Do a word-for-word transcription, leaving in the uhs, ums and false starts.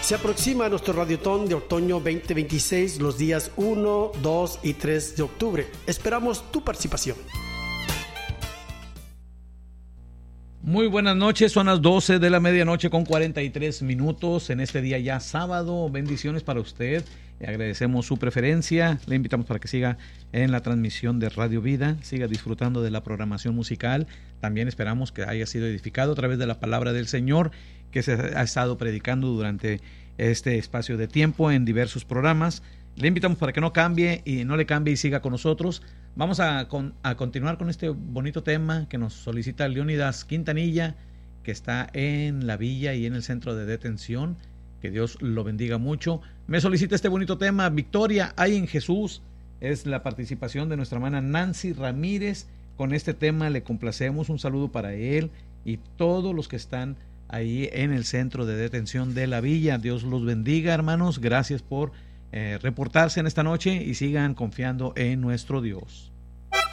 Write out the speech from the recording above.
Se aproxima nuestro Radiotón de Otoño veinte veintiséis los días uno, dos y tres de octubre. Esperamos tu participación. Muy buenas noches, son las doce de la medianoche con cuarenta y tres minutos en este día ya sábado. Bendiciones para usted, le agradecemos su preferencia, le invitamos para que siga en la transmisión de Radio Vida, siga disfrutando de la programación musical. También esperamos que haya sido edificado a través de la palabra del Señor que se ha estado predicando durante este espacio de tiempo en diversos programas. Le invitamos para que no cambie y no le cambie y siga con nosotros. Vamos a, con, a continuar con este bonito tema que nos solicita Leónidas Quintanilla, que está en la villa y en el centro de detención. Que Dios lo bendiga mucho. Me solicita este bonito tema, Victoria hay en Jesús. Es la participación de nuestra hermana Nancy Ramírez. Con este tema le complacemos. Un saludo para él y todos los que están ahí en el centro de detención de la villa. Dios los bendiga, hermanos. Gracias por eh, reportarse en esta noche y sigan confiando en nuestro Dios.